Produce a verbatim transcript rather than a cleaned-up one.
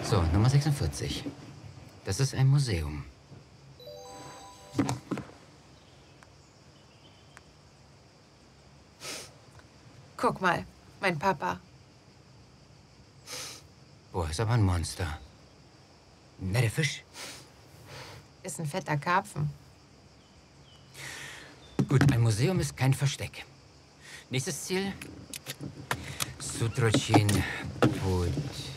So, Nummer sechsundvierzig. Das ist ein Museum. Guck mal, mein Papa. Boah, ist aber ein Monster. Na, der Fisch. Ist ein fetter Karpfen. Gut, ein Museum ist kein Versteck. Nächstes Ziel. Sutrochin Put.